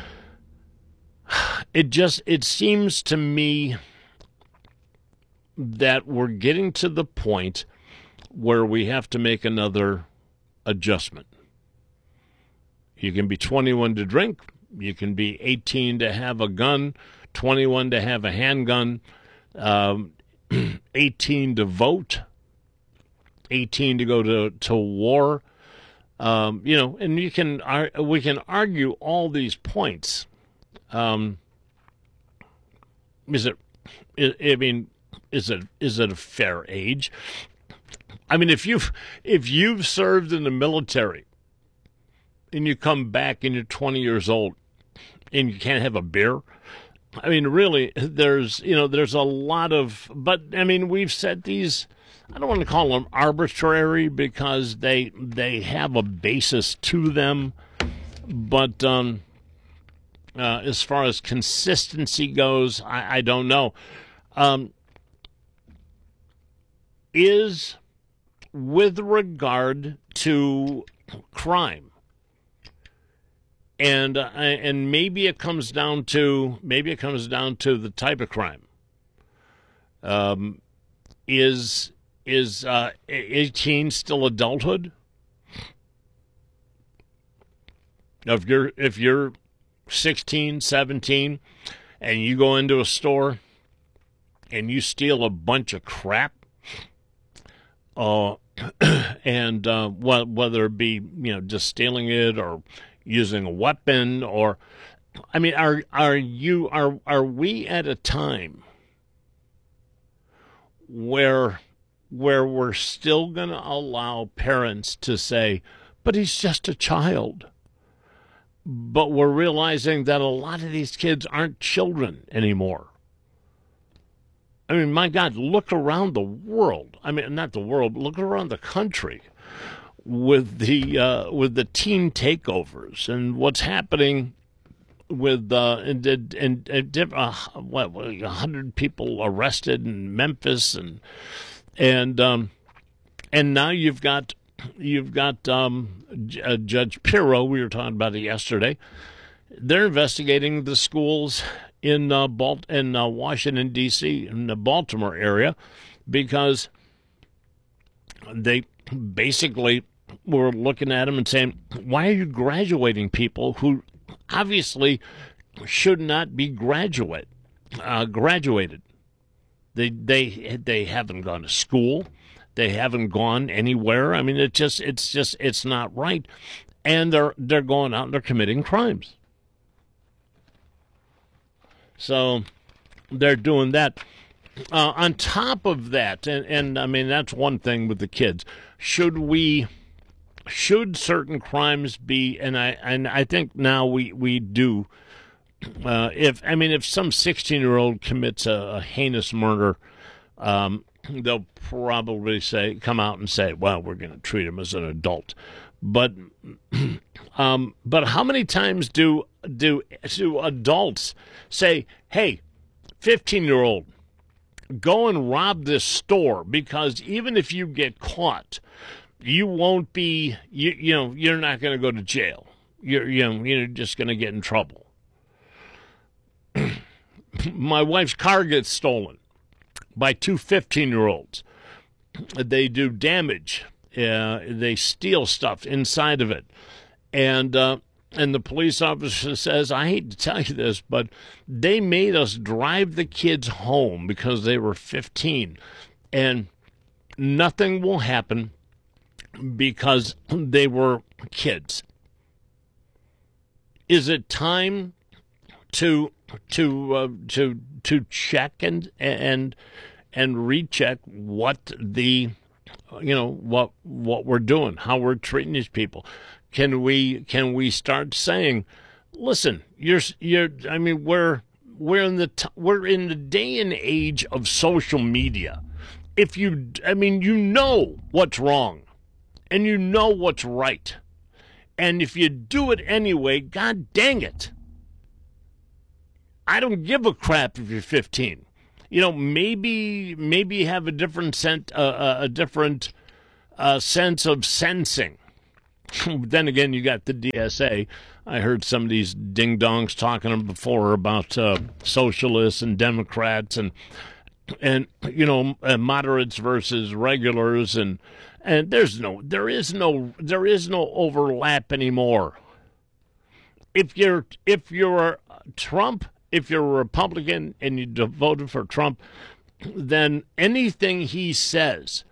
It just, it seems to me that we're getting to the point where we have to make another adjustment. You can be twenty-one to drink. You can be eighteen to have a gun, twenty-one to have a handgun, um, eighteen to vote, eighteen to go to, to war. Um, you know, and you can we can argue all these points. Um, is it? I mean, is it is it a fair age? I mean, if you've if you've served in the military and you come back and you're twenty years old and you can't have a beer, I mean, really, there's you know there's a lot of. But I mean, we've set these. I don't want to call them arbitrary because they they have a basis to them, but um, uh, as far as consistency goes, I, I don't know. Um, is with regard to crime, and uh, and maybe it comes down to maybe it comes down to the type of crime. Um, is is uh, eighteen still adulthood? If you're if you're sixteen, seventeen, and you go into a store and you steal a bunch of crap, uh, and uh, whether it be you know just stealing it or using a weapon, or I mean, are are you are are we at a time where where we're still going to allow parents to say, but he's just a child? But we're realizing that a lot of these kids aren't children anymore. I mean, my God, look around the world. I mean, not the world, look around the country with the uh, with the teen takeovers and what's happening with uh, and, and, and uh, what a hundred people arrested in Memphis, and and um, and now you've got you've got um, uh, Judge Pirro. We were talking about it yesterday. They're investigating the schools in uh, Balt in uh, Washington D C in the Baltimore area because they basically were looking at them and saying, "Why are you graduating people who obviously should not be graduate uh, graduated? They they they haven't gone to school, they haven't gone anywhere. I mean, it just it's just it's not right, and they're they're going out and they're committing crimes. So they're doing that. Uh, on top of that, and, and I mean that's one thing with the kids. Should we? Should certain crimes be, and I and I think now we we do. Uh, if I mean, if some sixteen-year-old commits a, a heinous murder, um, they'll probably say, come out and say, "Well, we're going to treat him as an adult." But, um, but how many times do do do adults say, "Hey, fifteen-year-old, go and rob this store," because even if you get caught, you won't be, you, you know, you're not going to go to jail. You're, you know, you're just going to get in trouble. My wife's car gets stolen by two fifteen-year-olds. They do damage. Uh, they steal stuff inside of it. And, uh, and the police officer says, I hate to tell you this, but they made us drive the kids home because they were fifteen. And nothing will happen because they were kids. Is it time to to uh, to to check and and and recheck what the you know what what we're doing, how we're treating these people? Can we can we start saying, listen, you're you're I mean we're we're in the t- we're in the day and age of social media. If you I mean you know what's wrong. And you know what's right. And if you do it anyway, God dang it. I don't give a crap if you're fifteen. You know, maybe maybe you have a different sense, uh, a different uh, sense of sensing. Then again, you got the D S A. I heard some of these ding-dongs talking before about uh, socialists and Democrats and, and you know, uh, moderates versus regulars. And, and there's no, there is no, there is no overlap anymore. If you're, if you're Trump, if you're a Republican and you voted for Trump, then anything he says,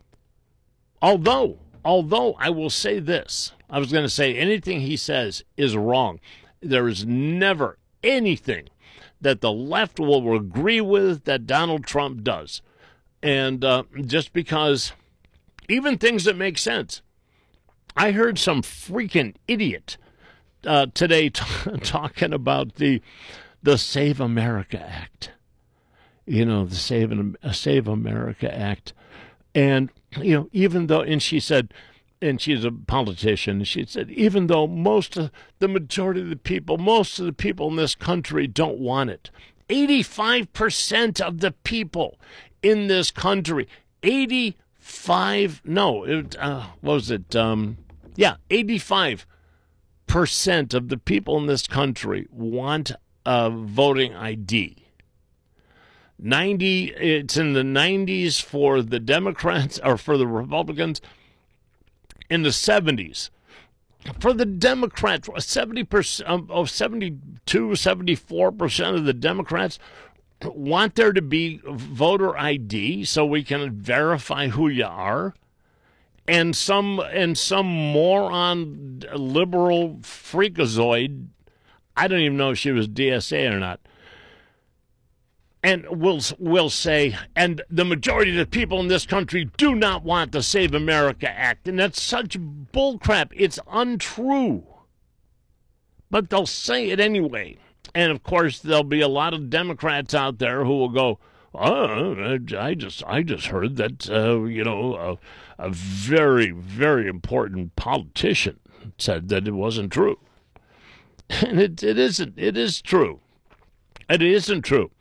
although, although I will say this, I was going to say anything he says is wrong. There is never anything that the left will agree with that Donald Trump does. And uh, just because even things that make sense. I heard some freaking idiot uh, today t- talking about the the Save America Act. You know, the Save, uh, Save America Act. And, you know, even though, and she said, and she's a politician, she said, even though most of the majority of the people, most of the people in this country don't want it. eighty-five percent of the people in this country, eighty-five, no, it, uh, what was it? Um, yeah, eighty-five percent of the people in this country want a voting I D. ninety, it's in the nineties for the Democrats, or for the Republicans, in the seventies. For the Democrats, seventy percent, oh, seventy-two, seventy-four percent of the Democrats want there to be voter I D so we can verify who you are. And some and some moron liberal freakazoid, I don't even know if she was D S A or not, and will will say, and the majority of the people in this country do not want the Save America Act. And that's such bullcrap. It's untrue. But they'll say it anyway. And, of course, there'll be a lot of Democrats out there who will go, oh, I just I just heard that, uh, you know, a, a very, very important politician said that it wasn't true. And it, it isn't. It is true. It isn't true.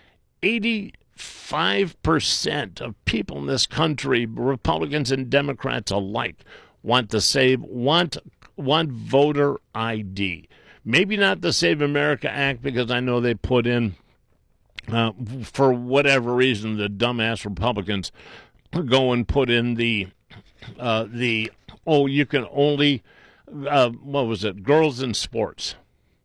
eighty-five percent of people in this country, Republicans and Democrats alike, want to save, want, want voter I D. Maybe not the Save America Act, because I know they put in, uh, for whatever reason, the dumbass Republicans go and put in the, uh, the oh, you can only, uh, what was it, girls in sports.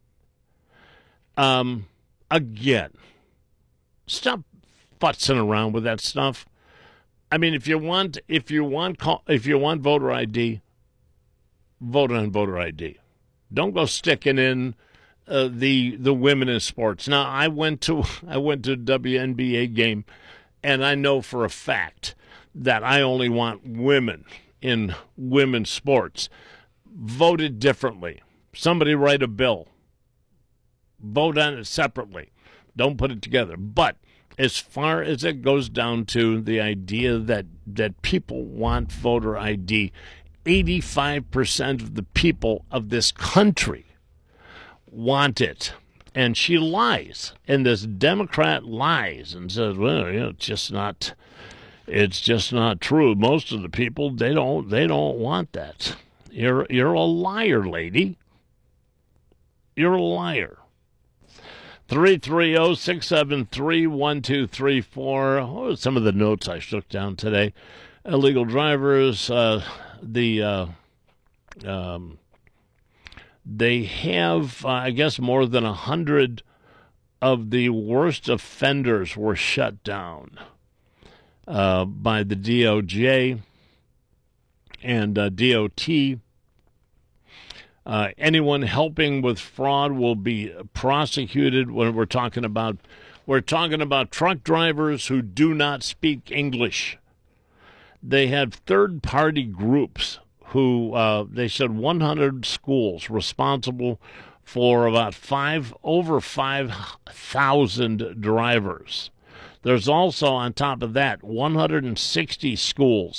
Um, again, stop futzing around with that stuff. I mean, if you want, if you want, if you want voter I D, vote on voter I D. Don't go sticking in uh, the the women in sports. Now, I went to I went to a W N B A game, and I know for a fact that I only want women in women's sports. Vote it differently. Somebody write a bill. Vote on it separately. Don't put it together. But as far as it goes down to the idea that, that people want voter I D, eighty-five percent of the people of this country want it. And she lies. And this Democrat lies and says, well, you know, it's just not it's just not true. Most of the people, they don't they don't want that. You're you're a liar, lady. You're a liar. three three zero, six seven three, one two three four. What are some of the notes I took down today? Illegal drivers, uh, the uh, um, they have, uh, I guess, more than a hundred of the worst offenders were shut down uh, by the D O J and uh, D O T. Uh, anyone helping with fraud will be prosecuted. When we're talking about, we're talking about truck drivers who do not speak English. They have third-party groups who uh, they said one hundred schools responsible for about five over five thousand drivers. There's also, on top of that, one hundred sixty schools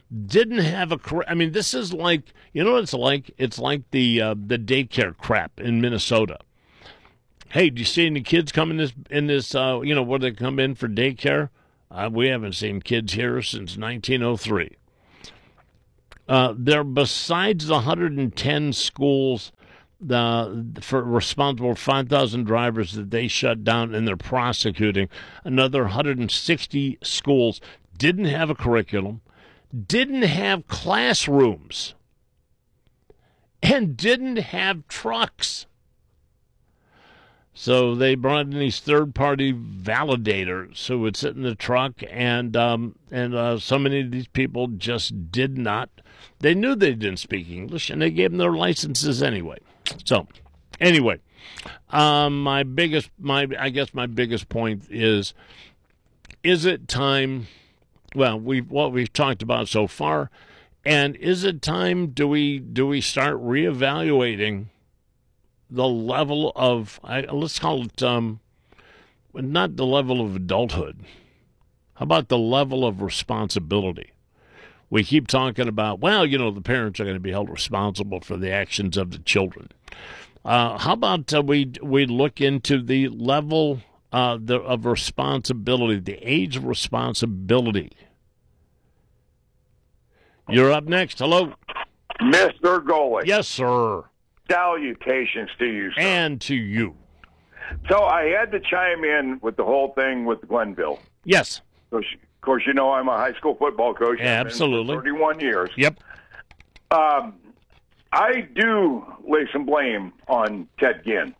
didn't have a – I mean, this is like – you know what it's like? It's like the uh, the daycare crap in Minnesota. Hey, do you see any kids come in this, in this uh, you know, where they come in for daycare? Uh, we haven't seen kids here since nineteen oh three. Uh, there, besides the one hundred ten schools the, for responsible for five thousand drivers that they shut down and they're prosecuting, another one hundred sixty schools didn't have a curriculum, didn't have classrooms, and didn't have trucks. So they brought in these third-party validators who would sit in the truck, and um, and uh, so many of these people just did not. They knew they didn't speak English, and they gave them their licenses anyway. So, anyway, um, my biggest, my I guess my biggest point is: is it time? Well, we what we've talked about so far, and is it time? Do we do we start reevaluating the level of, I, let's call it, um, not the level of adulthood. How about the level of responsibility? We keep talking about, well, you know, the parents are going to be held responsible for the actions of the children. Uh, how about uh, we we look into the level uh, the, of responsibility, the age of responsibility? You're up next. Hello. Mister Golick. Yes, sir. Salutations to you, sir. And to you. So I had to chime in with the whole thing with Glenville. Yes. Of course, you know I'm a high school football coach. Yeah, absolutely. For thirty-one years. Yep. Um, I do lay some blame on Ted Ginn.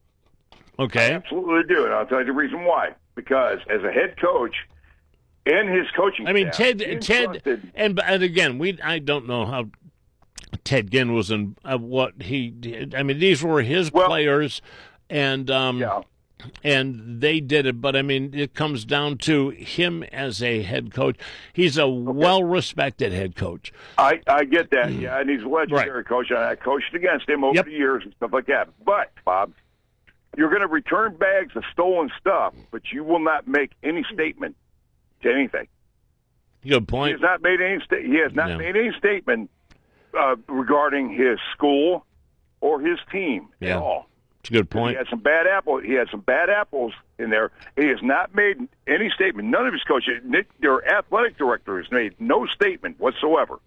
Okay. I absolutely do, and I'll tell you the reason why. Because as a head coach and his coaching I mean, staff, Ted, Ted, and, and again, we I don't know how Ted Ginn was in uh, what he did. I mean, these were his well, players, and um, yeah. and they did it. But I mean, it comes down to him as a head coach. He's a okay. well-respected head coach. I, I get that, mm. yeah, and he's a legendary right. coach. And I coached against him over yep. the years and stuff like that. But Bob, you're going to return bags of stolen stuff, but you will not make any statement to anything. Good point. He has not made any. Sta- he has not no. made any statement. Uh, regarding his school or his team yeah. at all. It's a good point. He had some bad apples. He had some bad apples in there. He has not made any statement. None of his coaches, Nick, their athletic director, has made no statement whatsoever.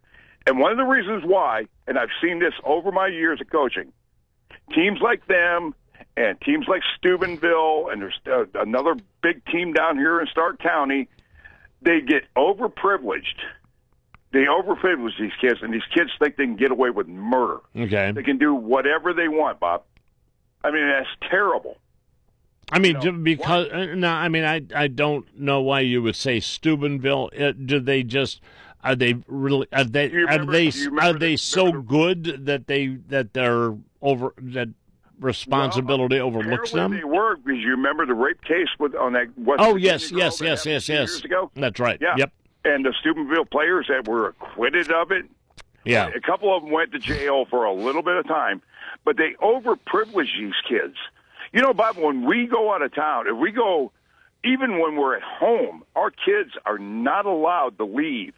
And one of the reasons why, and I've seen this over my years of coaching, teams like them and teams like Steubenville, and there's uh, another big team down here in Stark County, they get overprivileged. They overprivilege these kids, and these kids think they can get away with murder. Okay. They can do whatever they want, Bob. I mean, that's terrible. I mean, you know, because uh, no, I mean, I I don't know why you would say Steubenville. It, do they just are they really are they remember, are they are the, they so good that they that they're over that responsibility well, overlooks them? They were, because you remember the rape case with on that. West oh Virginia yes, yes, yes, yes, yes. Years ago? That's right. Yeah. Yep. And the Steubenville players that were acquitted of it, yeah, a couple of them went to jail for a little bit of time, but they overprivilege these kids. You know, Bob, when we go out of town, if we go, even when we're at home, our kids are not allowed to leave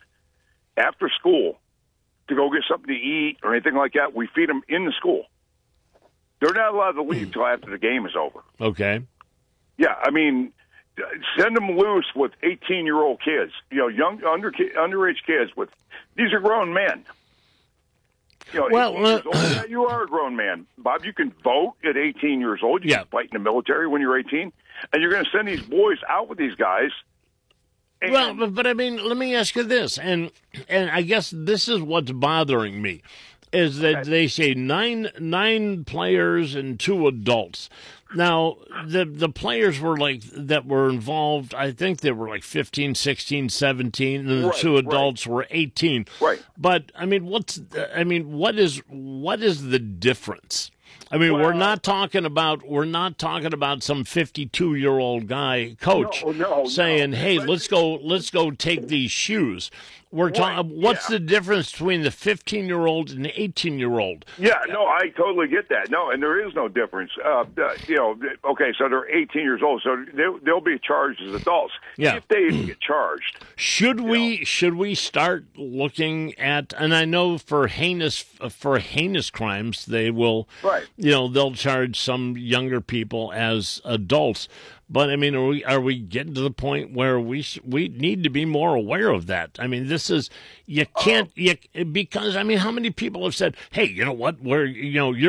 after school to go get something to eat or anything like that. We feed them in the school. They're not allowed to leave until after the game is over. Okay. Yeah, I mean, send them loose with eighteen-year-old kids, you know, young, under, underage kids. With these are grown men. You know, well, eighteen years old, yeah, you are a grown man, Bob. You can vote at eighteen years old. You yeah. can fight in the military when you're eighteen, and you're going to send these boys out with these guys. And well, but, but I mean, let me ask you this, and and I guess this is what's bothering me, is that okay. they say nine nine players and two adults. Now, the the players were like, that were involved, I think they were like fifteen, sixteen, seventeen, and the right, two adults right. were eighteen. Right. But, I mean, what's, I mean, what is, what is the difference? I mean, well, we're not talking about, we're not talking about some fifty-two-year-old guy, coach, no, no, saying, no. hey, let's go, let's go take these shoes. We're Right, talking. What's yeah. the difference between the fifteen-year-old and the eighteen-year-old? Yeah, no, I totally get that. No, and there is no difference. Uh, uh, you know, okay, so they're eighteen years old, so they'll, they'll be charged as adults. Yeah. If they even get charged. Should we should we start looking at? And I know for heinous for heinous crimes, they will, Right. you know, they'll charge some younger people as adults. But I mean, are we are we getting to the point where we sh- we need to be more aware of that? I mean, this is you can't you, because I mean, how many people have said, "Hey, you know what? We're you know you're."